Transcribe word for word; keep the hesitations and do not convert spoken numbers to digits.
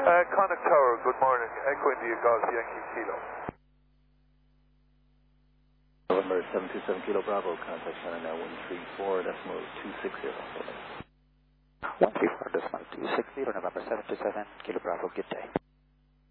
Uh, Connacht Tower, good morning. Echo India Golf Yankee Kilo. November seven two seven Kilo Bravo, contact center now one three four decimal two six zero. one three four decimal two six zero, November seven two seven Kilo Bravo, good day.